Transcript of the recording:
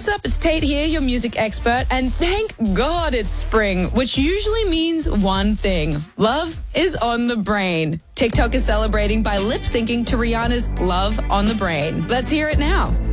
What's up? It's Tate here, your music expert, and thank God it's spring, which usually means one thing. Love is on the brain. TikTok is celebrating by lip-syncing to Rihanna's Love on the Brain. Let's hear it now.